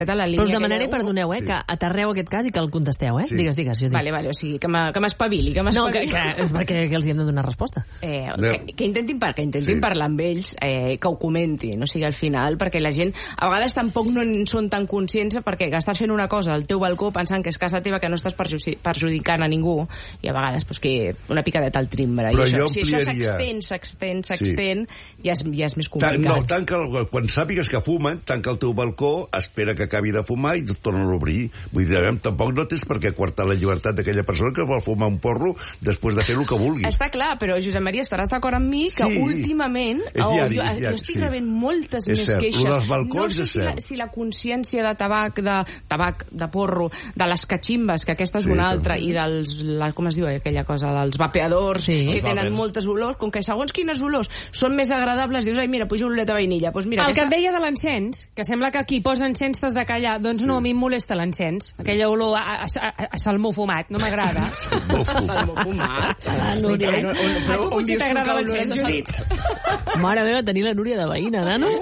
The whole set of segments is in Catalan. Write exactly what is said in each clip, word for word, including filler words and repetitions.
Però us demanaré, perdoneu, eh, sí. que aterreu aquest cas i que el contesteu, eh? Sí. Digues, digues. Jo dic. Vale, vale, o sigui, que m'espavili, que m'espavili. No, que, que, és perquè que els hi hem de donar resposta. Eh, que, que intentin, par, que intentin sí. parlar amb ells, eh, que ho comentin, o sigui, al final, perquè la gent a vegades tampoc no en són tan conscients perquè estàs fent una cosa al teu balcó pensant que és casa teva, que no estàs perjudicant a ningú, i a vegades pues, que una picadeta al timbre. Però I això, jo si això s'extén, s'extén, s'extén, sí. ja, és, ja és més complicat. No, tanca, quan sàpigues que fumen, tanca el teu balcó, espera que acabi de fumar i torna a obrir. Vull dir, tampoc no tens per què quartar la llibertat d'aquella persona que vol fumar un porro després de fer el que vulgui. Està clar, però Josep Maria, estaràs d'acord amb mi que sí. últimament és diari, oh, jo, és diari, jo estic sí. rebent moltes és més cert. queixes. Lo dels balcons no sé és si la, cert. si la consciència de tabac, de tabac, de porro, de les catximbes, que aquesta és sí, una altra, també. i dels, la, com es diu aquella cosa, dels vapeadors, sí. que tenen moltes olors, com que segons quines olors són més agradables, dius, ai, mira, puja un oleta de vainilla. Pues mira, el aquesta... que et deia de l'encens, que sembla que aquí posa encens t'has de callar, doncs sí. no, a mi em molesta l'encens. Aquella olor a, a, a, a salmó fumat, no m'agrada. Salmó fumat? Ah, Núria. On, on, on, a tu potser t'agrada l'encens, Judit. Mare meva, tenir la Núria de veïna, nano.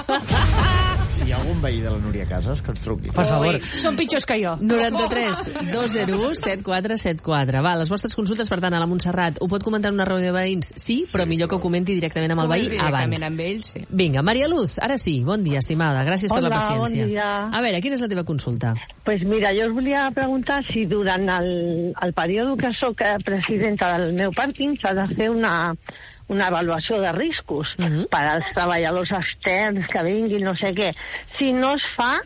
Si hi ha algun veí de la Núria a casa, que ens truqui. Per favor. Ui, són pitjors que jo. noranta-tres dos zero u set quatre set quatre. Va, les vostres consultes, per tant, a la Montserrat. Ho pot comentar en una reunió de veïns? Sí, però millor que ho comenti directament amb el veí abans. Directament amb ell, sí. Vinga, Maria Luz, ara sí. Bon dia, estimada. Gràcies Hola, per la paciència. Bon dia. A veure, quina és la teva consulta? Pues mira, jo us volia preguntar si durant el, el període que sóc presidenta del meu pàrquing s'ha de fer una, una avaluació de riscos uh -huh. per als treballadors externs que vinguin, no sé què. Si no es fa,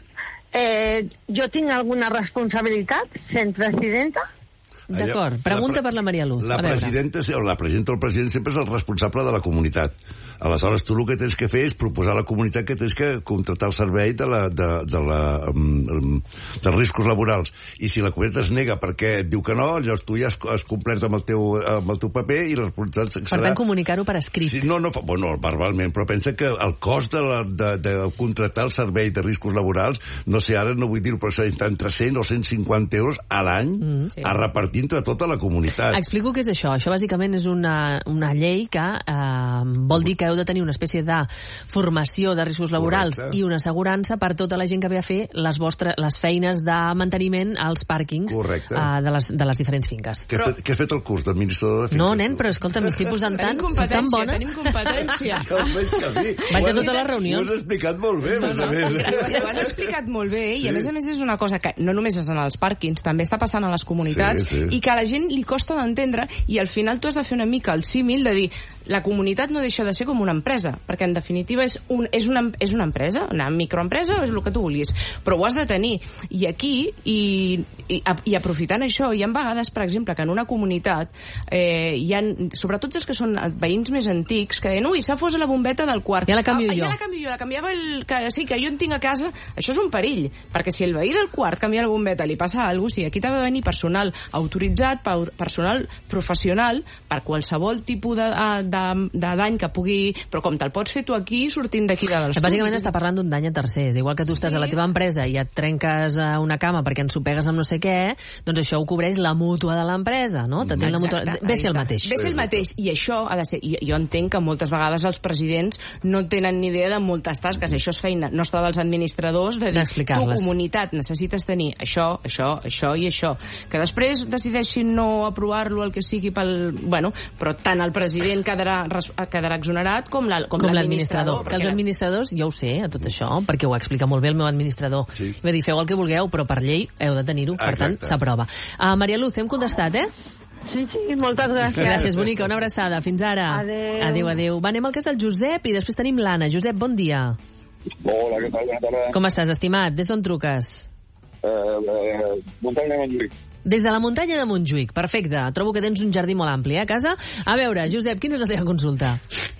eh, jo tinc alguna responsabilitat sent presidenta? D'acord, pregunta per la Maria Luz. La presidenta, o la presidenta o el president sempre és el responsable de la comunitat. Aleshores, tu el que tens que fer és proposar a la comunitat que tens que contractar el servei de la, de, de la, um, dels riscos laborals. I si la comunitat es nega perquè et diu que no, llavors tu ja has, has complert amb el teu, amb el teu paper i la responsabilitat serà... Per tant, comunicar-ho per escrit. Sí, no, no, bueno, verbalment, però pensa que el cost de, la, de, de contractar el servei de riscos laborals, no sé, ara no vull dir-ho, però serà entre cent o cent cinquanta euros a l'any mm, sí. a repartir entre tota la comunitat. Explico què és això. Això bàsicament és una, una llei que eh, vol dir que heu de tenir una espècie de formació de riscos laborals Correcte. I una assegurança per tota la gent que ve a fer les, vostres, les feines de manteniment als pàrquings uh, de, les, de les diferents finques. Què però... has fet el curs d'administrador de finques? No, nen, però escolta, m'estic posant tan, tan bona. Tenim competència. Jo veig que sí. Vaig a totes les reunions. Ho has explicat molt bé. No, no, no, ho has explicat molt bé i a més a més és una cosa que no només és en els pàrquings, també està passant a les comunitats sí, sí. i que a la gent li costa d'entendre i al final tu has de fer una mica el símil de dir la comunitat no deixa de ser com una empresa, perquè en definitiva és, un, és, una, és una empresa, una microempresa o és el que tu vulguis, però ho has de tenir. I aquí, i, i, i aprofitant això, hi ha vegades, per exemple, que en una comunitat eh, hi ha, sobretot els que són veïns més antics, que deien, ui, s'ha fos la bombeta del quart. Ja la canvio ah, jo. Ja la canvio jo, la canviava el... Que, sí, que jo en tinc a casa. Això és un perill, perquè si el veí del quart canvia la bombeta, li passa alguna cosa, sí, aquí t'ha de venir personal autoritzat, personal professional, per qualsevol tipus de, de, de dany que pugui... Però com te'l pots fer tu aquí, sortint d'aquí de l'estudi. Bàsicament està parlant d'un dany a tercers. Igual que tu estàs sí. a la teva empresa i et trenques una cama perquè ensopegues amb no sé què, doncs això ho cobreix la mútua de l'empresa, no? Exacte, la mútua... Ve ser el mateix. Ve ser el mateix. I això ha de ser... Jo, jo entenc que moltes vegades els presidents no tenen ni idea de moltes tasques. Això és feina nostra dels administradors de dir, tu, comunitat, necessites tenir això, això, això i això. Que després decideixin no aprovar-lo, el que sigui pel... Bueno, però tant el president quedarà, quedarà exonerat com l'administrador. Que els administradors, jo ho sé, a tot això, perquè ho explica molt bé el meu administrador. Sí. Va dir, feu el que vulgueu, però per llei heu de tenir-ho, per tant, s'aprova. Uh, Maria Luz, hem contestat, eh? Sí, sí, moltes gràcies. Gràcies, bonica, una abraçada. Fins ara. Adéu. Adéu, adéu. Va, anem al cas del Josep i després tenim l'Anna. Josep, bon dia. Hola, què tal? Bona tarda. Com estàs, estimat? Des d'on truques? Eh, eh, muntanya de Montjuïc. Des de la muntanya de Montjuïc, perfecte. Trobo que tens un jardí molt ampli, eh, a casa. A veure, Josep, quina és la teva consulta?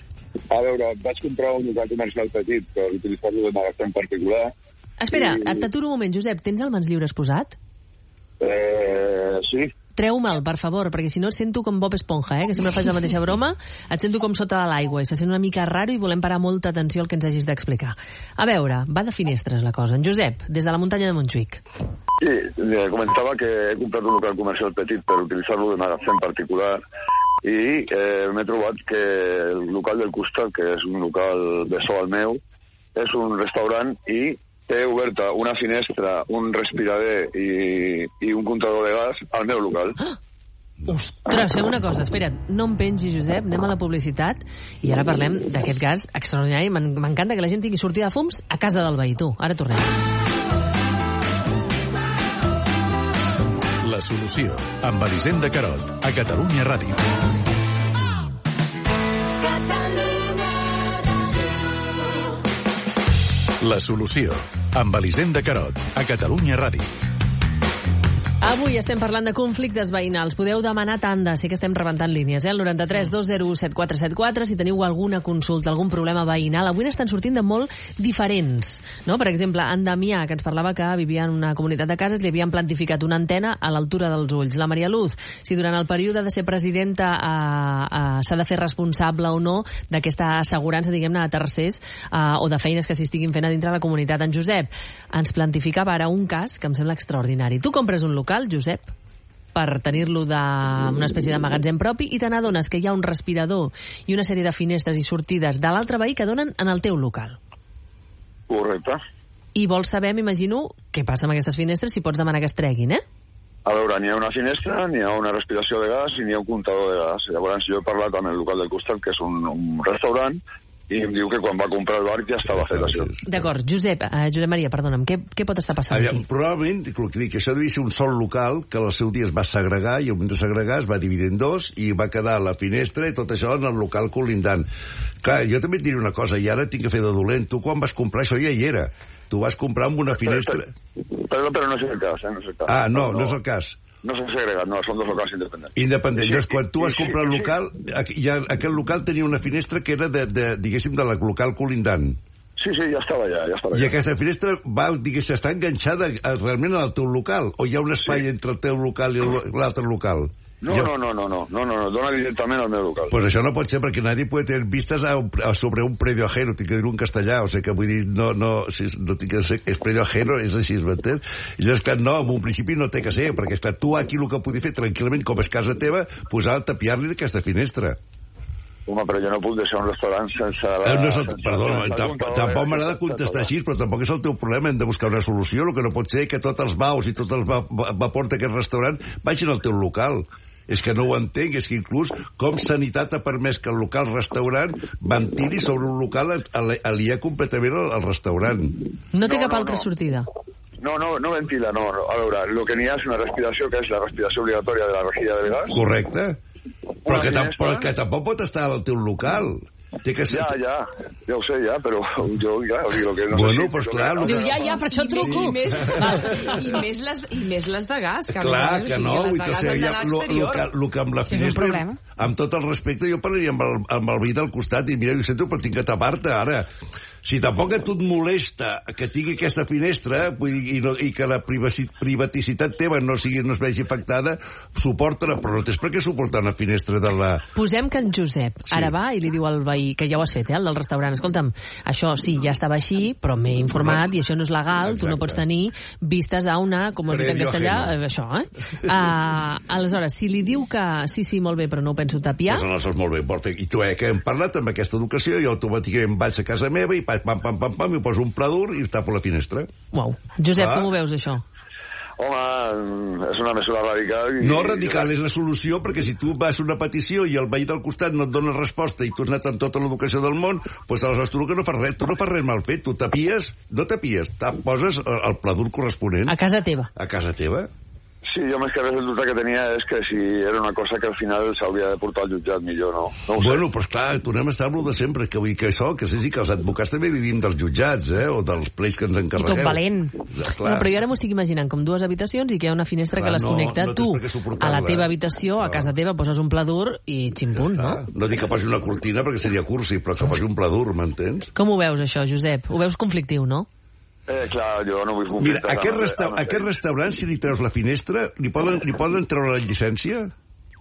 A veure, vaig comprar un local comercial petit per utilitzar-lo de magatzem particular. Espera, i... et t'aturo un moment, Josep. Tens el mans lliures posat? Eh, sí. Treu-me'l, per favor, perquè si no et sento com Bob Esponja, eh, que sempre faig la mateixa broma. Et sento com sota de l'aigua i se sent una mica raro i volem parar molta atenció al que ens hagis d'explicar. A veure, va de finestres la cosa. En Josep, des de la muntanya de Montjuïc. Sí, comentava que he comprat un local comercial petit per utilitzar-lo de magatzem particular i eh, m'he trobat que el local del costat, que és un local de so al meu, és un restaurant i té oberta una finestra, un respirader i, i un comptador de gas al meu local. Ah! Ostres, fem una cosa, espera't, no em pengi, Josep, anem a la publicitat i ara parlem d'aquest gas extraordinari. M'encanta que la gent tingui sortida de fums a casa del veí. Tu, ara tornem. La solució, amb Elisenda Carot, a Catalunya Ràdio. La solució, amb Elisenda Carot, a Catalunya Ràdio. Avui estem parlant de conflictes veïnals. Podeu demanar tanda, sí que estem rebentant línies, eh? El noranta-tres dos zero u set quatre set quatre, si teniu alguna consulta, algun problema veïnal. Avui n'estan sortint de molt diferents, no? Per exemple, en Damià, que ens parlava que vivia en una comunitat de cases, li havien plantificat una antena a l'altura dels ulls. La Maria Luz, si durant el període de ser presidenta eh, eh, s'ha de fer responsable o no d'aquesta assegurança, diguem-ne, de tercers eh, o de feines que s'hi estiguin fent a dintre la comunitat. En Josep ens plantificava ara un cas que em sembla extraordinari. Tu compres un local, Josep, per tenir-lo d'una espècie de magatzem propi i te n'adones que hi ha un respirador i una sèrie de finestres i sortides de l'altre veí que donen en el teu local. Correcte. I vols saber, m'imagino, què passa amb aquestes finestres, si pots demanar que es treguin, eh? A veure, n'hi ha una finestra, n'hi ha una respiració de gas i n'hi ha un comptador de gas. Llavors jo he parlat amb el local del costat, que és un, un restaurant, i em diu que quan va comprar el bar ja estava fet això. D'acord. Josep, eh, Josep Maria, perdona'm, què, què pot estar passant Allà, aquí? Probablement, el que dic, això devia ser un sol local que al seu dia es va segregar i al moment de segregar es va dividir en dos i va quedar la finestra i tot això en el local colindant. Clar, jo també et diré una cosa, i ara tinc que fer de dolent. Tu quan vas comprar això ja hi era. Tu vas comprar amb una finestra... Perdó, però no és el cas, eh? No és el cas. Ah, no, no, no és el cas. No s'han segregat, no, són dos locals independents. Independents. Llavors, quan tu vas sí, comprar el sí, local, sí. Ja, aquell local tenia una finestra que era, de, de, diguéssim, de la local colindant. Sí, sí, ja estava allà, ja estava allà. I aquesta finestra va, diguéssim, està enganxada realment al teu local? O hi ha un espai sí. entre el teu local i l'altre local? No, ja... no, no, no, no, no, no, no, dona directament al meu local. Pues això no pot ser, perquè nadie puede tener vistas a, a sobre un predio ajeno, tinc que dir-ho en castellà, o sigui que vull dir, no, no, si, no tinc que ser, és predio ajeno, és així, m'entens? I llavors, clar, no, en un principi no té que ser, perquè, esclar, tu aquí el que podries fer tranquil·lament, com és casa teva, posar a tapiar-li aquesta finestra. Home, però jo no puc deixar un restaurant sense... La, eh, no és el, sense perdó, sense tampoc, tampoc m'agrada contestar així, però tampoc és el teu problema, hem de buscar una solució. El que no pot ser que tots els baus i tot el vapor d'aquest restaurant vagin al teu local. És que no ho entenc, és que inclús com Sanitat ha permès que el local restaurant ventili sobre un local aliè completament al, al restaurant. No té no, cap no, altra no. sortida? No, no, no ventila, no. A veure, el que n'hi ha és una respiració, que és la respiració obligatòria de la rejilla de gas. Correcte. Però que, però que tampoc pot estar al teu local. Té que ser... Ja, ja, ja ho sé, ja, però jo, ja, o sigui, el que no bueno, sé... Pues si, clar... Que... Diu, ja, ja, per això et truco. I més, val, i més, les, i més les de gas. Que clar, no, que no, vull dir, o sigui, ja, lo, lo, que, lo que amb la finestra, amb tot el respecte, jo parlaria amb el, amb el veí del costat i mira, jo sento, però tinc que tapar-te, ara. Si tampoc a tu et molesta que tingui aquesta finestra, vull dir, i, no, i que la privaticitat teva no, sigui, no es vegi afectada, suporta-la, però no tens per què suportar una finestra de la... Posem que en Josep sí. ara va i li diu al veí, que ja ho has fet, eh, el del restaurant, escolta'm, això sí, ja estava així, però m'he informat i això no és legal, exacte. Tu no pots tenir vistes a una, com has dit en castellà, eh, això, eh? Uh, aleshores, si li diu que sí, sí, molt bé, però no ho penso tapiar... Pues aleshores, molt bé, porta. I tu, eh, que hem parlat amb aquesta educació, jo automàticament vaig a casa meva i pam, pam, pam, pam, i poso un pla dur i tapo la finestra. Uau. Josep, ah. com ho veus, això? Home, és una mesura radical. I... No radical, és la solució, perquè si tu vas a una petició i el veí del costat no et dona resposta i tu has anat amb tota l'educació del món, doncs aleshores tu no fas res, tu no fas res mal fet, tu tapies, no tapies, poses el pla dur corresponent. A casa teva. A casa teva. Sí, jo més que res el dubte que tenia és que si era una cosa que al final s'hauria de portar al jutjat millor, no? no bueno, però esclar, tornem a estar amb lo de sempre, que vull dir que això, que sí, sí, que els advocats també vivim dels jutjats, eh, o dels pleis que ens encarregueu. I tot valent. Ja, no, però jo ara m'ho estic imaginant com dues habitacions i que hi ha una finestra clar, que les no, connecta no tu a la teva habitació, no. a casa teva, poses un pla dur i ximpunt, ja no? No dic que posi una cortina perquè seria cursi, però que posi un pla dur, m'entens? Com ho veus, això, Josep? Ho veus conflictiu, no? Eh, clar, jo no vull... Mira, aquest, resta aquest restaurant, si li treus la finestra, li poden, li poden treure la llicència?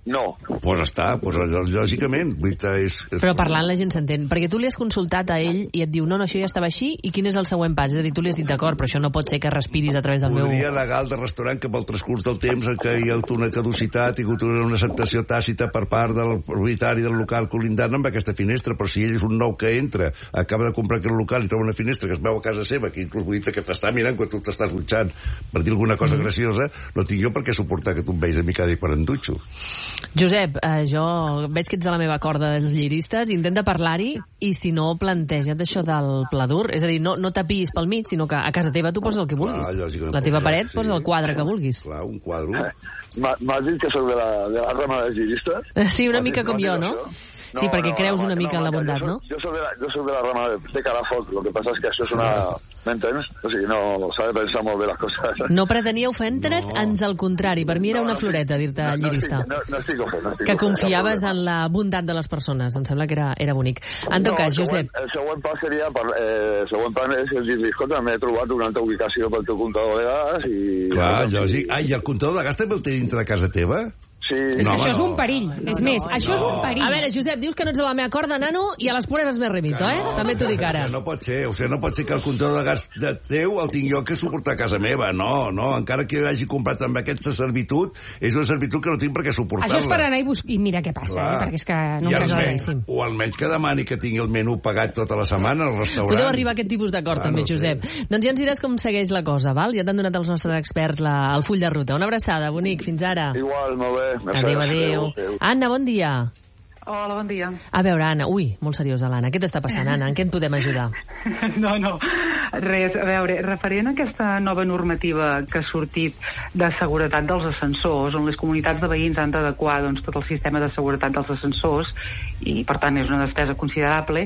No. Doncs pues està, pues, lògicament. És... Però parlant la gent s'entén. Perquè tu li has consultat a ell i et diu, no, no, això ja estava així, i quin és el següent pas? És a dir, tu li has dit, d'acord, però això no pot ser que respiris a través del Podria meu... Podria negar el de restaurant que amb el transcurs del temps en què hi ha una caducitat i una acceptació tàcita per part del propietari del local colindant amb aquesta finestra, però si ell és un nou que entra, acaba de comprar aquest local i troba una finestra que es veu a casa seva, que inclús vull dir que t'està mirant quan tu t'estàs dutxant, per dir alguna cosa mm. graciosa, no tinc jo per què suportar que tu em veis a mi cada dia quan em dutxo. Josep, eh, jo veig que ets de la meva corda dels lliristes, intenta parlar-hi i si no, planteja't això del pla dur. És a dir, no, no tapis pel mig, sinó que a casa teva tu poses el que vulguis. Clar, la teva paret sí. posa el quadre que vulguis. Clar, un quadre. M'has dit que soc de la, de la rama dels lliristes? Sí, una mica com jo, no? Sí, no, perquè no, creus no, una mica no, en la bondat, no? Jo soc de la, jo soc de la rama de, de cara a foc, el que passa és que això és una... M'entens? O sigui, no s'ha de pensar molt bé les coses. No pretenia ofendre't, no. Ans al contrari. Per mi era no, una floreta dir-te no, no llirista. No, no estic ofent, no estic que confiaves en la bondat de les persones. Em sembla que era, era bonic. En tot no, cas, Josep... El següent pas seria... Per, eh, el següent pas és dir-li, escolta, m'he trobat una altra ubicació pel teu comptador de gas i... Clar, lògic. Ah, i el comptador de gas també el té dintre de casa teva? Sí. És no, que això no. és un perill. No, és no, més, no, això no. és un perill. A veure, Josep, dius que no ets de la meva corda, nano, i a les pures me remito, eh? No, també t'ho dic ara. No pot ser, o sigui, no pot ser que el comptador de gas de teu el tinc jo que suportar a casa meva. No, no, encara que hagi comprat amb aquesta servitud, és una servitud que no tinc per què suportar-la. Això és per anar i buscar... I mira què passa, eh? Perquè és que no em resolguéssim. O almenys que demani que tingui el menú pagat tota la setmana al restaurant. Podeu arribar a aquest tipus d'acord, ah, també, no Josep. Sé. Doncs ja ens diràs com segueix la cosa, val? Ja t'han donat els nostres experts la, el full de ruta. Una abraçada, bonic, fins ara. Igual, molt bé. Adéu, adéu. Anna, bon dia. Hola, bon dia. A veure, Anna, ui, molt seriosa l'Anna. Què t'està passant, Anna? En què et podem ajudar? No, no, res. A veure, referent a aquesta nova normativa que ha sortit de seguretat dels ascensors, on les comunitats de veïns han d'adequar doncs, tot el sistema de seguretat dels ascensors, i per tant és una despesa considerable,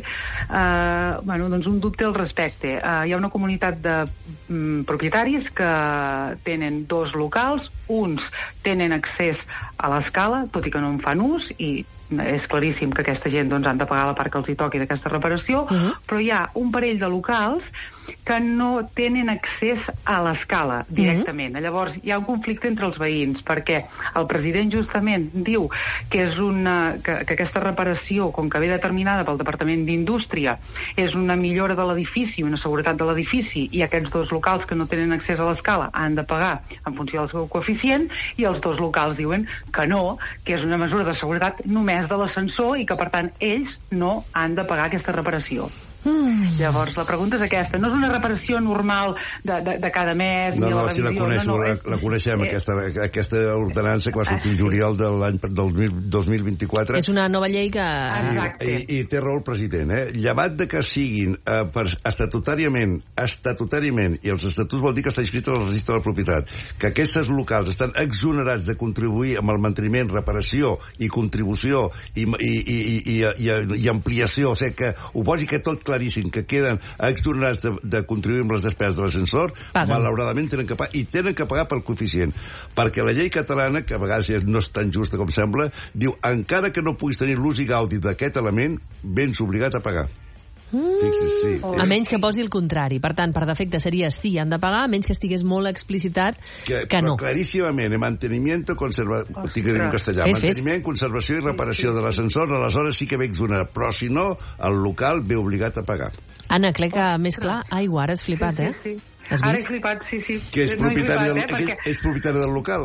eh, bueno, doncs un dubte al respecte. Eh, hi ha una comunitat de mm, propietaris que tenen dos locals, uns tenen accés a l'escala, tot i que no en fan ús, i és claríssim que aquesta gent doncs, han de pagar la part que els hi toqui d'aquesta reparació, uh-huh. però hi ha un parell de locals que no tenen accés a l'escala directament. Uh-huh. Llavors hi ha un conflicte entre els veïns, perquè el president justament diu que és una, que, que aquesta reparació, com que ve determinada pel Departament d'Indústria, és una millora de l'edifici, una seguretat de l'edifici, i aquests dos locals que no tenen accés a l'escala han de pagar en funció del seu coeficient, i els dos locals diuen que no, que és una mesura de seguretat només de l'ascensor i que, per tant, ells no han de pagar aquesta reparació. Mm. Llavors, la pregunta és aquesta. No és una reparació normal de, de, de cada mes, no, ni no, la revisió. No, no, si la, coneixo, la, la coneixem, eh, aquesta, aquesta ordenança que va sortir juliol de l'any del dos mil vint-i-quatre. És una nova llei que... I, i, i té raó el president, eh? Llevat de que siguin eh, per, estatutàriament, estatutàriament, i els estatuts vol dir que està inscrit al registre de la propietat, que aquests locals estan exonerats de contribuir amb el manteniment, reparació i contribució i, i, i, i, i, i ampliació, o sigui que ho posi que tot claríssim, que queden exonerats de, de contribuir amb les despeses de l'ascensor, malauradament tenen que pagar, i tenen que pagar pel coeficient, perquè la llei catalana, que a vegades no és tan justa com sembla, diu, encara que no puguis tenir l'ús i gaudi d'aquest element, vens obligat a pagar. Mm. Fixis, sí. A menys que posi el contrari. Per tant, per defecte seria sí, han de pagar, a menys que estigués molt explicitat que, que no. Claríssimament, mantenimiento, conservació, tinc que dir en castellà, fes, manteniment, fes. conservació i reparació de l'ascensor, aleshores sí que ve exonerat, però si no, el local ve obligat a pagar. Anna, crec que més clar, aigua, ara has flipat, sí, eh? sí, sí. Ara he flipat, sí, sí. Que és, no propietari, flipat, del, eh, perquè... ets propietari del local?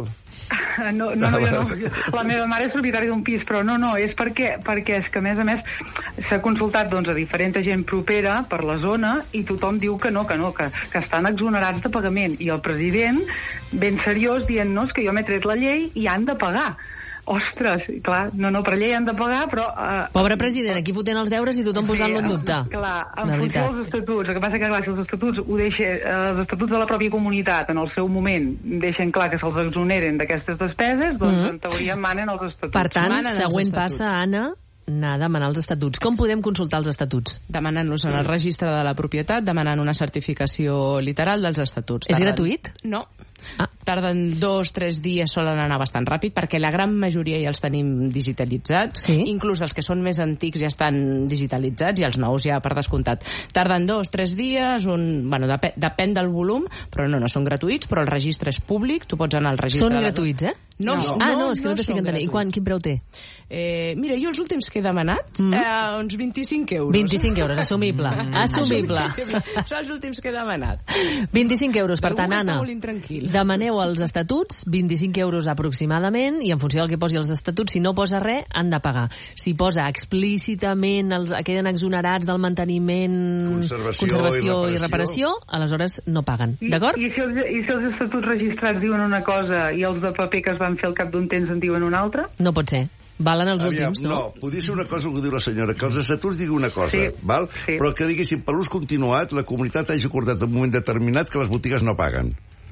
No, no, no, jo no. La meva mare és propietària d'un pis, però no, no, és perquè, perquè és que, a més a més, s'ha consultat doncs, a diferent gent propera per la zona i tothom diu que no, que no, que, que estan exonerats de pagament. I el president, ben seriós, dient-nos que jo m'he tret la llei i han de pagar. Ostres, clar, no, no, per llei han de pagar, però... Uh, Pobre president, aquí fotent els deures i tothom sí, posant-lo en dubte. Clar, en funció dels estatuts. El que passa que, clar, si els estatuts ho deixa, els estatuts de la pròpia comunitat, en el seu moment, deixen clar que se'ls exoneren d'aquestes despeses, doncs, mm-hmm. en teoria, manen els estatuts. Per tant, manen següent passa, Anna, anar a demanar els estatuts. Com podem consultar els estatuts? Demanant-los en el registre de la propietat, demanant una certificació literal dels estatuts. És gratuït? No. Ah. Tarden dos, tres dies, solen anar bastant ràpid, perquè la gran majoria ja els tenim digitalitzats, sí. Inclús els que són més antics ja estan digitalitzats i els nous ja per descomptat. Tarden dos, tres dies, un, bueno, dep depèn del volum, però no, no són gratuïts, però el registre és públic, tu pots anar al registre... Són gratuïts, eh? No, no. Ah, no, no, és que no, no t'estic entenent. I quan, quin preu té? Eh, mira, jo els últims que he demanat, mm. eh, uns vint-i-cinc euros. vint-i-cinc euros, assumible. Mm. Assumible. Són els últims que he demanat. vint-i-cinc euros, per tant, Anna, molt demaneu els estatuts, vint-i-cinc euros aproximadament, i en funció del que posi els estatuts, si no posa res, han de pagar. Si posa explícitament, els, queden exonerats del manteniment, conservació, conservació i, reparació. i reparació, aleshores no paguen. D'acord? I, i, si els, I si els estatuts registrats diuen una cosa i els de paper que es van fer al cap d'un temps en diuen una altra? No pot ser. Valen els Aviam, últims, no? No, podria ser una cosa que diu la senyora, que els estatuts digui una cosa, sí, val? Sí. Però que diguéssim, per l'ús continuat, la comunitat hagi acordat en un moment determinat que les botigues no paguen.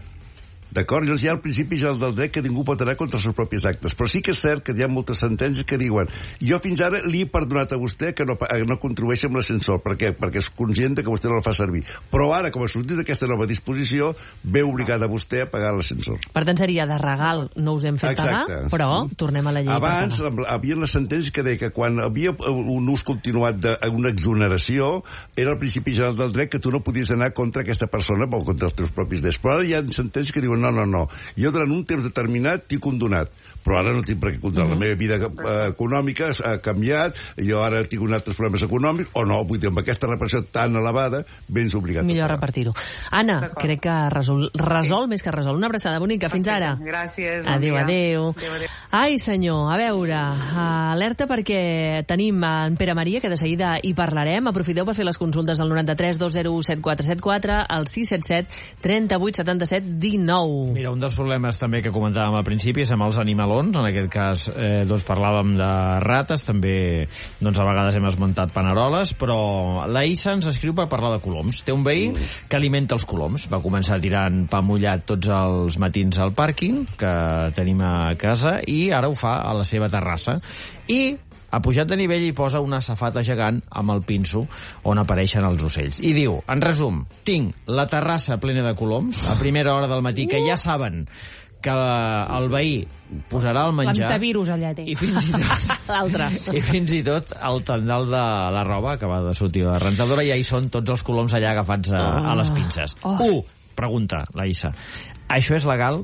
D'acord? Llavors hi ha al principi ja el del dret que ningú pot anar contra els seus propis actes. Però sí que és cert que hi ha moltes sentències que diuen jo fins ara li he perdonat a vostè que no, no contribueixi amb l'ascensor. Per què? Perquè és conscient que vostè no la fa servir. Però ara, com ha sortit d'aquesta nova disposició, ve obligada vostè a pagar l'ascensor. Per tant, seria de regal, no us hem fet Exacte. pagar, però tornem a la llei. Abans hi havia les sentències que deia que quan havia un ús continuat d'una exoneració, era el principi general del dret que tu no podies anar contra aquesta persona o contra els teus propis drets. Però ara hi ha sentències que diuen no, no, no. Jo durant un temps determinat t'he condonat, però ara no tinc per què condonar. Uh -huh. La meva vida eh, econòmica ha canviat, jo ara tinc uns altres problemes econòmics, o no, vull dir, amb aquesta reparació tan elevada, vens obligat. Millor repartir-ho. Anna, crec que resol, resol sí. més que resol. Una abraçada bonica. Fins ara. Gràcies. Adéu, adéu. Ai, senyor, a veure, alerta perquè tenim en Pere Maria, que de seguida hi parlarem. Aprofiteu per fer les consultes al noranta-tres dos zero u set quatre set quatre, al sis set set trenta-vuit setanta-set dinou. Mira, un dels problemes també que comentàvem al principi és amb els animalons. En aquest cas eh, doncs parlàvem de rates, també doncs a vegades hem esmentat paneroles, però la Issa ens escriu per parlar de coloms. Té un veí que alimenta els coloms. Va començar tirant pa mullat tots els matins al pàrquing que tenim a casa i ara ho fa a la seva terrassa. I ha pujat de nivell i posa una safata gegant amb el pinso on apareixen els ocells. I diu, en resum, tinc la terrassa plena de coloms a primera hora del matí, que ja saben que el veí posarà el menjar... L'antivirus allà té. I fins i tot... L'altre. I fins i tot el tendal de la roba, que va de sortir de la rentadora, ja hi són tots els coloms allà agafats a, oh. a les pinces. Oh. Un, pregunta, la Issa, això és legal?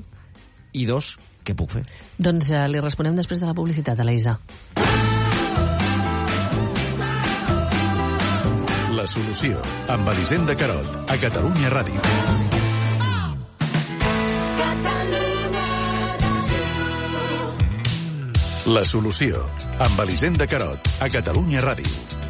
I dos, què puc fer? Doncs eh, li responem després de la publicitat a la Issa. La solució, amb Elisenda Carot, a Catalunya Ràdio. La solució, amb Elisenda Carot, a Catalunya Ràdio.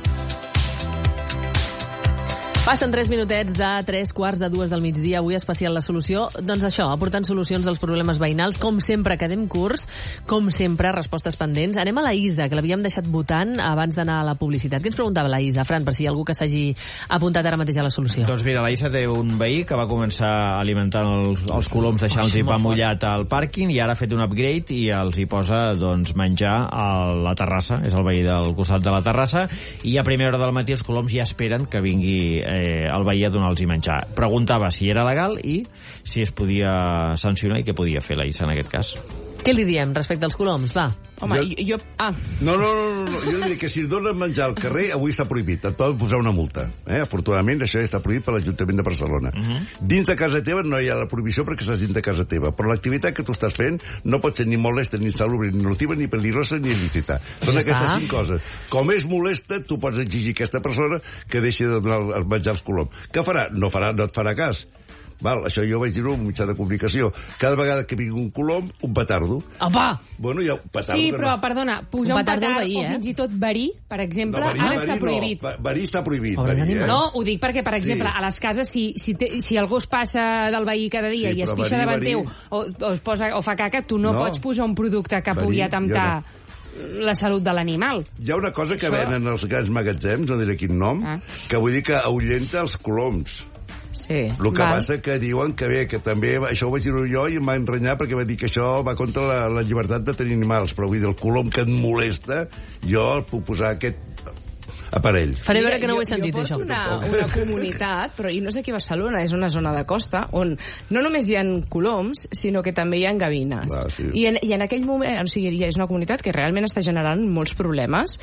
Passen tres minutets de tres quarts de dues del migdia, avui especial La Solució. Doncs això, aportant solucions als problemes veïnals. Com sempre, quedem curts. Com sempre, respostes pendents. Anem a la Isa, que l'havíem deixat votant abans d'anar a la publicitat. Què ens preguntava la Isa, Fran, per si hi ha algú que s'hagi apuntat ara mateix a La Solució? Doncs mira, la Isa té un veí que va començar alimentant els, els coloms, deixant-los pa mullat al pàrquing, i ara ha fet un upgrade i els hi posa doncs, menjar a la terrassa. És el veí del costat de la terrassa, i a primera hora del matí els coloms ja esperen que vingui eh, el veí a donar-los menjar. Preguntava si era legal i si es podia sancionar i què podia fer la Issa en aquest cas. Què li diem respecte als coloms? Va. Home, jo... jo ah. No, no, no, no, jo diria que si es donen menjar al carrer, avui està prohibit. Et poden posar una multa. Eh? Afortunadament, això ja està prohibit per l'Ajuntament de Barcelona. Uh -huh. Dins de casa teva no hi ha la prohibició perquè estàs dins de casa teva, però l'activitat que tu estàs fent no pot ser ni molesta, ni insalubre, ni nociva, ni peligrosa, ni il·lícita. Són ja aquestes està. cinc coses. Com és molesta, tu pots exigir a aquesta persona que deixi de donar el menjar als coloms. Què farà? No farà, no et farà cas. Val, això jo vaig dir-ho en un mitjà de comunicació. Cada vegada que vingui un colom, un petardo. Apa! Bueno, ja, petardo sí, però, no. perdona, pujar un, un petard verí, eh? o fins i tot verí, per exemple, no, verí, ara verí està prohibit. No, verí està prohibit. Verí, eh? No, ho dic perquè, per exemple, sí. a les cases, si, si, te, si algú es passa del veí cada dia sí, i es pixa verí, davant verí... teu o, o, es posa, o fa caca, tu no, no pots posar un producte que verí, pugui atemptar no. la salut de l'animal. Hi ha una cosa que Això... venen als grans magatzems, no diré quin nom, ah. que vull dir que ahuyenta els coloms. Sí. El que val. passa que diuen que bé, que també, això ho vaig dir jo i em va enrenyar perquè va dir que això va contra la, la llibertat de tenir animals, però vull dir, el colom que et molesta, jo el puc posar aquest aparell. Faré veure que no ho he sentit, jo això. Jo porto una, una comunitat, però i no sé aquí a Barcelona, és una zona de costa, on no només hi ha coloms, sinó que també hi ha gavines. Ah, sí. I, en, I en aquell moment, o sigui, és una comunitat que realment està generant molts problemes.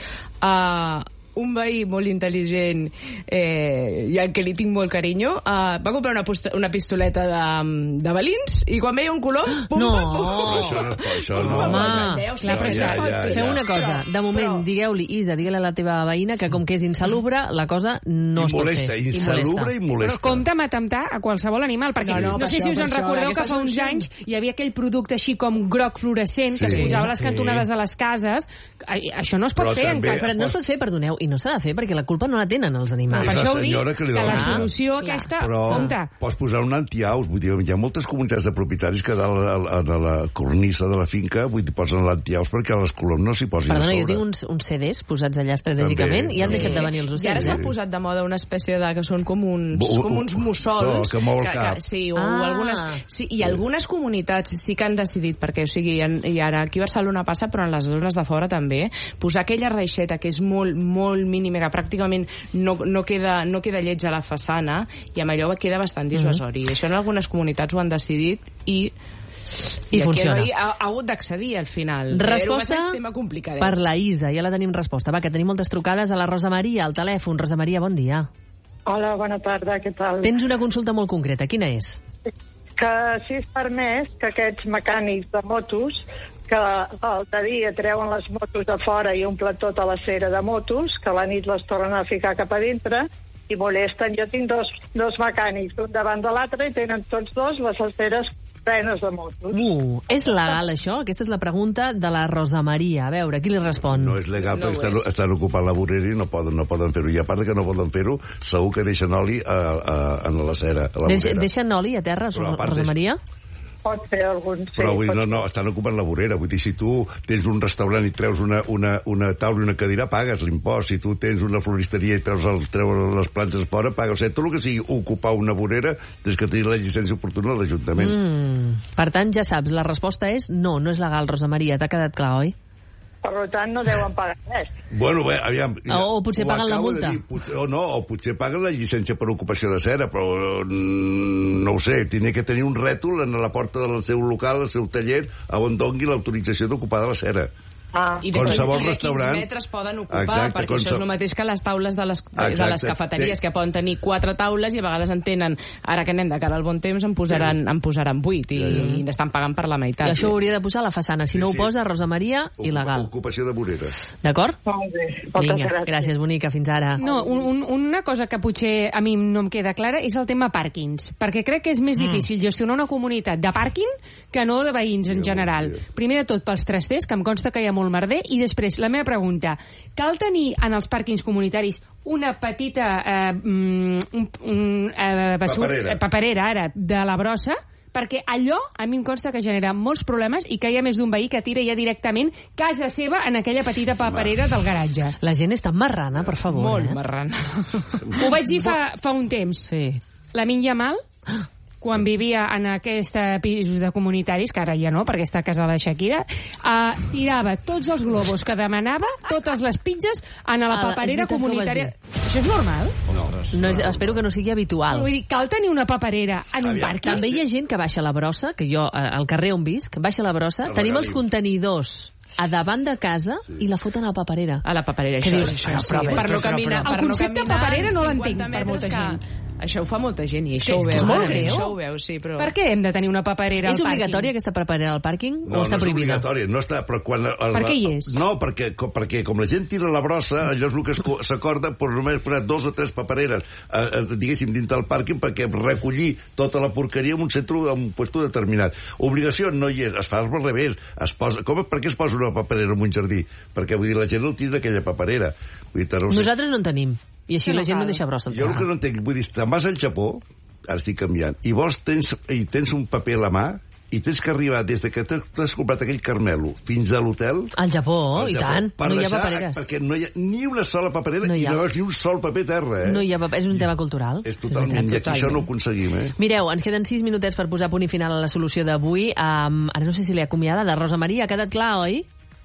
Uh, un veí molt intel·ligent eh, i al que li tinc molt carinyo eh, va comprar una, una pistoleta de, de balins i quan veia un colom pum, no. pum, pum, això no, això no. Home, ja, clar, però ja, ja, ja, feu una cosa, de moment però... digueu-li, Isa, digue-li a la teva veïna que com que és insalubre, la cosa no I es molesta, pot fer. insalubre i molesta. Però compte amb atemptar a qualsevol animal, perquè no, no, no sé si us en recordeu que fa uns anys hi havia aquell producte així com groc fluorescent sí. que es posava a les cantonades de les cases. Això no es pot però fer encara. Però no es pot fer, perdoneu, i no s'ha de fer perquè la culpa no la tenen els animals. Per això ho dic, que, que la solució ah, aquesta... Però compte. Pots posar un antiaus, vull dir, hi ha moltes comunitats de propietaris que dalt a, a, a la cornisa de la finca, vull dir, posen l'antiaus perquè les coloms no s'hi posin Perdona, a sobre. jo tinc uns, uns C Ds posats allà estratègicament i han deixat de venir els ocells. I ara s'ha posat de moda una espècie de... que són com uns, Bo, com uns mussols... que mou el cap. Que, sí, o ah. algunes, sí, i algunes comunitats sí que han decidit, perquè o sigui, en, i ara aquí a Barcelona passa, però en les zones de fora també, posar aquella reixeta que és molt, molt mínima, que pràcticament no, no, queda, no queda lleig a la façana, i amb allò queda bastant dissuasori. Mm-hmm. Això en algunes comunitats ho han decidit i... I, I funciona. Ha, ha hagut d'accedir al final. Resposta per la Isa, ja la tenim resposta. Va, que tenim moltes trucades a la Rosa Maria, al telèfon. Rosa Maria, bon dia. Hola, bona tarda, què tal? Tens una consulta molt concreta, quina és? Que si és permès que aquests mecànics de motos que al dia treuen les motos de fora i omplen tota la cera de motos, que a la nit les tornen a ficar cap a dintre i molesten. Jo tinc dos, dos mecànics, un davant de l'altre, i tenen tots dos les aceres plenes de motos. Uh, és legal això? Aquesta és la pregunta de la Rosa Maria. A veure, qui li respon? No és legal, no perquè estan, estan ocupant la vorera i no poden, no poden fer-ho. I a part que no poden fer-ho, segur que deixen oli a, a, a la cera. A la Deix, deixen oli a terra, Rosa Maria? Pot fer algun... Sí, però vull dir, pot... no, no, estan ocupant la vorera. Vull dir, si tu tens un restaurant i treus una, una, una taula i una cadira, pagues l'impost. Si tu tens una floristeria i treus, el, treus les plantes fora, pagues. O sigui, tot el que sigui ocupar una vorera, tens que tenir la llicència oportuna a l'Ajuntament. Mm. Per tant, ja saps, la resposta és no, no és legal, Rosa Maria. T'ha quedat clar, oi? Per tant, no deuen pagar res. Bueno, bé, aviam... O, o potser paguen la multa. Dir, potser, o no, o potser paguen la llicència per ocupació de cera, però no ho sé, tindria que tenir un rètol en la porta del seu local, el seu taller, on dongui l'autorització d'ocupar de la cera. Ah. I de qualsevol restaurant... quins metres poden ocupar, exacte, perquè això és el mateix que les taules de les, de les cafeteries, que poden tenir quatre taules i a vegades en tenen, ara que anem de cara al bon temps, en posaran, en posaran vuit i, ja, ja. i n'estan pagant per la meitat. I això ho hauria de posar a la façana. Si sí, no ho posa, Rosa Maria, Ocupa, il·legal. Ocupació de vorera. D'acord? Molt bé. Vinga, gràcies. gràcies, bonica. Fins ara. No, un, un, una cosa que potser a mi no em queda clara és el tema pàrquings, perquè crec que és més mm. difícil gestionar una comunitat de pàrquing que no de veïns en general. Primer de tot pels trasters, que em consta que hi ha molt merder, i després, la meva pregunta, cal tenir en els pàrquings comunitaris una petita eh, un, un, eh, basur, paperera. paperera ara de la brossa, perquè allò a mi em consta que genera molts problemes i que hi ha més d'un veí que tira ja directament casa seva en aquella petita paperera del garatge. La gent està marrana, per favor. Molt eh? marrana. Ho vaig dir fa, fa un temps. Sí. La Minya Mal, quan vivia en aquests pisos de comunitaris, que ara ja no, perquè està casada a Shakira, uh, tirava tots els globus que demanava, totes les pizzas, en la paperera comunitària. Això és normal? No. No és, espero que no sigui habitual. Vull dir, cal tenir una paperera en un parc. També hi ha gent que baixa la brossa, que jo, al carrer on visc, baixa la brossa, tenim els contenidors a davant de casa sí. i la foten a la paperera. A la paperera, això. Dius, això, això sí, per no caminar. El concepte no paperera no l'entenc per molta gent. Que... Això ho fa molta gent i això és ho veu. És molt greu. Això ho veu, sí, però... Per què hem de tenir una paperera al pàrquing? És obligatòria pàrquing? aquesta paperera al pàrquing no, o està no prohibida? No és obligatòria, no està... Però quan el, per què hi és? No, perquè, com, perquè com la gent tira la brossa, allò és el que s'acorda per només posar dos o tres papereres, eh, eh, diguéssim, dintre del pàrquing perquè recollir tota la porqueria en un centre, en un puesto determinat. Obligació no hi és, es fa al revés. Es posa, com, per què es posa una paperera en un jardí? Perquè, vull dir, la gent no tira aquella paperera. Vull dir, no Nosaltres no en tenim. I així no la gent cal. No deixa brossa. Jo el que no entenc, vull dir, te'n vas al Japó, ara estic canviant, i vols tens, i tens un paper a la mà, i tens que arribar des de que t'has comprat aquell caramelo fins a l'hotel... Al Japó, al i Japó, tant. Per no hi ha deixar, papereres. Perquè no hi ha ni una sola paperera no i no veus ni un sol paper a terra, eh? No hi ha paper, és un tema cultural. És totalment, i aquí això no ho aconseguim, eh? Mireu, ens queden sis minutets per posar punt i final a la solució d'avui. Um, ara no sé si l'he acomiada, de Rosa Maria, ha quedat clar, oi?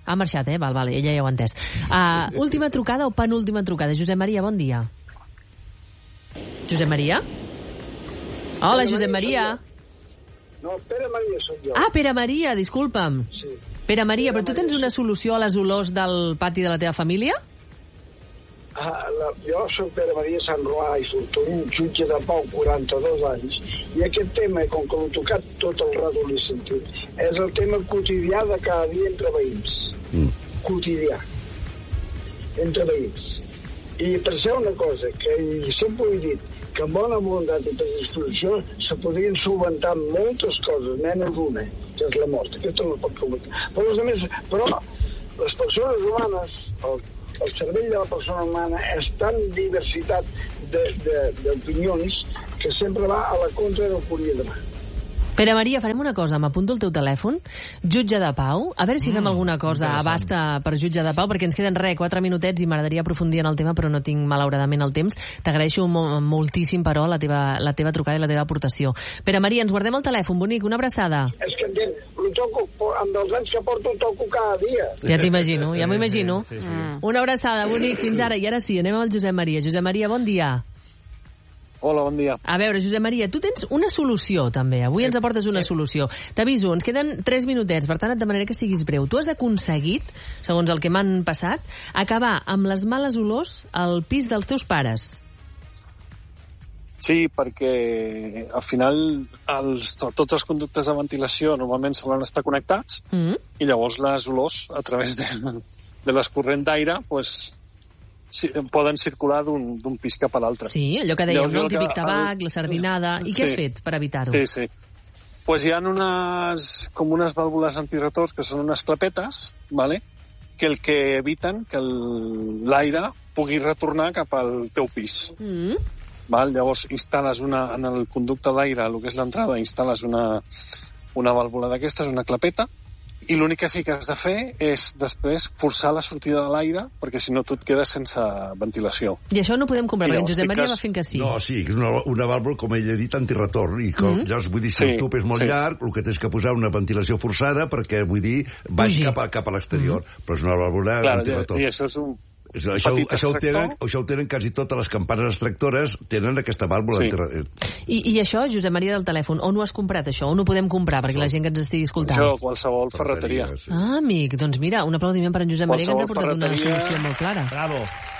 Ha marxat, eh? Val, val, ella ja ho ha entès. Uh, última trucada o penúltima trucada? Josep Maria, bon dia. Josep Maria? Hola, Josep Maria. No, Pere Maria soc jo. Ah, Pere Maria, disculpa'm. Sí. Pere Maria, però tu tens una solució a les olors del pati de la teva família? Ah, la, jo soc Pere Maria Sant Roà i soc un jutge de pau, quaranta-dos anys, i aquest tema, com que l'he tocat tot el rato l'he sentit, és el tema quotidià de cada dia entre veïns. Mm. Quotidià. Entre veïns. I penseu una cosa, que sempre ho he dit, que amb bona voluntat i per disposició se podrien solventar moltes coses, menys una, que és la mort. Aquesta no pot comentar. Però, les altres, però les persones humanes, el, el cervell de la persona humana és tan diversitat d'opinions que sempre va a la contra del que hauria d'anar. Pere Maria, farem una cosa, m'apunto el teu telèfon, jutge de pau, a veure si fem mm, alguna cosa a basta per jutge de pau, perquè ens queden res, quatre minutets i m'agradaria aprofundir en el tema, però no tinc malauradament el temps. T'agraeixo mo moltíssim, però, la teva, la teva trucada i la teva aportació. Pere Maria, ens guardem el telèfon, bonic, una abraçada. És que entenc, ho toco, amb els anys que porto, ho toco cada dia. Ja t'imagino, ja m'ho imagino. Sí, sí, sí. Una abraçada, bonic, fins ara. I ara sí, anem amb el Josep Maria. Josep Maria, bon dia. Hola, bon dia. A veure, Josep Maria, tu tens una solució, també. Avui ens aportes una solució. T'aviso, ens queden tres minutets, per tant et demanaré que siguis breu. Tu has aconseguit, segons el que m'han passat, acabar amb les males olors al pis dels teus pares. Sí, perquè al final els, tots els conductes de ventilació normalment solen estar connectats mm-hmm. i llavors les olors, a través de, de l'escorrent d'aire, pues, sí, poden circular d'un pis cap a l'altre. Sí, allò que dèiem, no? El típic tabac, el... la sardinada... I sí. Què has fet per evitar-ho? Sí, sí. Pues hi ha unes, com unes vàlvules antiretorns, que són unes clapetes, ¿vale? Que el que eviten que l'aire pugui retornar cap al teu pis. Mm. Val? Llavors instal·les una, en el conducte d'aire, el que és l'entrada, instal·les una, una vàlvula d'aquestes, una clapeta, i l'únic que sí que has de fer és després forçar la sortida de l'aire, perquè si no tu et quedes sense ventilació. I això no ho podem comprar, perquè en Josep Maria va fent que sí. No, sí, és una, una vàlvula, com ell ha dit, antiretorn, i com, mm-hmm. llavors, vull dir, si sí, el tub és molt sí. llarg, el que tens que posar una ventilació forçada perquè, vull dir, vagi cap, a, cap a l'exterior, mm-hmm. però és una vàlvula Clar, antiretorn. I això és un Això, això, ho tenen, això ho tenen quasi totes les campanes extractores, tenen aquesta vàlvula. Sí. I, I això, Josep Maria del telèfon, on ho has comprat, això? On ho podem comprar, perquè la gent que ens estigui escoltant? Això, qualsevol ferreteria. Sí. Ah, amic, doncs mira, un aplaudiment per en Josep Maria, que ens ha portat una solució molt clara. Bravo.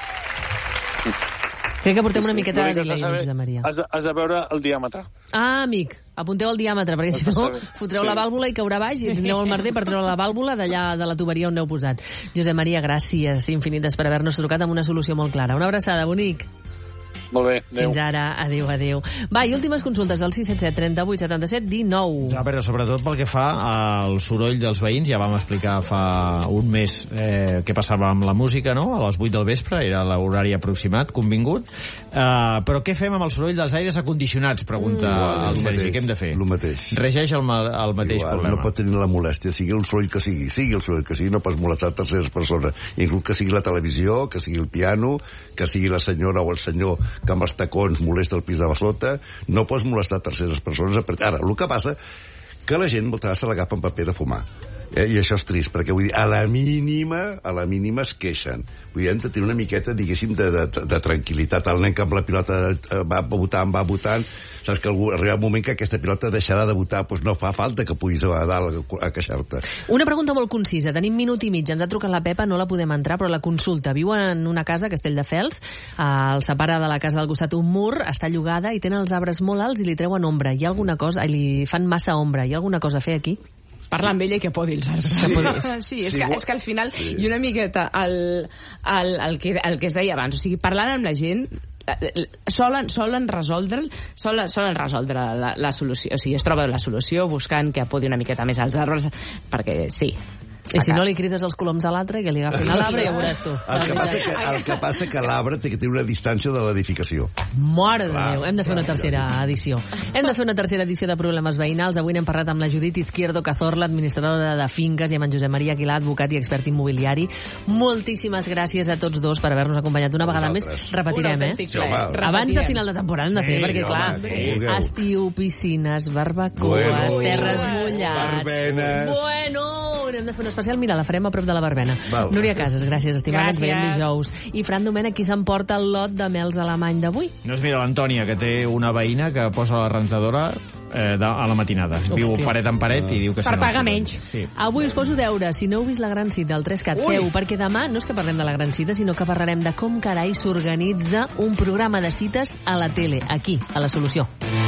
Crec que portem una miqueta de delay, Josep Maria. Has de, has de veure el diàmetre. Ah, amic, apunteu el diàmetre, perquè si no fotreu sí. la vàlvula i caurà baix i tindreu el merder per treure la vàlvula d'allà de la tuberia on l'heu posat. Josep Maria, gràcies infinites per haver-nos trucat amb una solució molt clara. Una abraçada, bonic. Molt bé, adéu. Fins ara, adéu, adéu. Va, i últimes consultes al sis set set, trenta-vuit, setanta-set, dinou. A veure, sobretot pel que fa al soroll dels veïns, ja vam explicar fa un mes eh, què passava amb la música, no? A les vuit del vespre, era l'horari aproximat, convingut. Uh, però què fem amb el soroll dels aires acondicionats? Pregunta mm. el Sergi, què hem de fer? El mateix. Regeix el, el mateix Igual, problema. No pot tenir la molèstia, sigui el soroll que sigui, sigui el soroll que sigui, no pots molestar terceres persones. Inclús que sigui la televisió, que sigui el piano, que sigui la senyora o el senyor que amb els tacons molesta el pis de sota, no pots molestar terceres persones. Ara, el que passa que la gent moltes vegades se l'agafa en paper de fumar. Eh? I això és trist, perquè vull dir, a la mínima, a la mínima es queixen. Vull dir, hem de tenir una miqueta, diguéssim, de, de, de tranquil·litat. El nen que amb la pilota va votant, va votant, saps que arriba un moment que aquesta pilota deixarà de votar, doncs no fa falta que puguis a dalt a queixar-te. Una pregunta molt concisa. Tenim minut i mig. Ens ha trucat la Pepa, no la podem entrar, però la consulta. Viu en una casa a Castelldefels, el separa de la casa del costat un mur, està llogada i tenen els arbres molt alts i li treuen ombra. Hi ha alguna cosa, li fan massa ombra. Hi ha alguna cosa a fer aquí? Parla amb ella i que podi els arbres. Sí, és, sí, que, és que al final, sí. i una miqueta el, el, el, que, el que es deia abans, o sigui, parlant amb la gent, solen, solen resoldre solen, solen resoldre la, la solució, o sigui, es troba la solució buscant que podi una miqueta més als arbres, perquè sí. I si no li crides els coloms a l'altre, que li agafin a l'arbre, ja ho veuràs tu. El que passa que, el que, passa que l'arbre té que tenir una distància de l'edificació. Mare de Déu, hem de fer una tercera edició. Hem de fer una tercera edició de Problemes Veïnals. Avui n'hem parlat amb la Judit Izquierdo Cazorla, administradora de finques, i amb en Josep Maria Aguilar, advocat i expert immobiliari. Moltíssimes gràcies a tots dos per haver-nos acompanyat una vegada més. Repetirem, eh? Sí, abans de final de temporada hem de fer, sí, perquè, clar, home, estiu, piscines, barbacoes, bueno, terres mullats... Barbenes... Bueno... hem de fer un especial. Mira, la farem a prop de la verbena. Val. Núria Casas, gràcies, estimada. Ens veiem Gràcies. dijous. I Fran Domènech, qui s'emporta el lot de mels alemany d'avui? No es mira l'Antònia, que té una veïna que posa la rentadora eh, de, a la matinada. Hòstia. Viu paret en paret i diu que... Per se pagar n'ha- menys. Sí. Avui us poso deure, si no heu vist la gran cita, el tres cat, feu, perquè demà no és que parlem de la gran cita, sinó que parlarem de com carai s'organitza un programa de cites a la tele, aquí, a La Solució.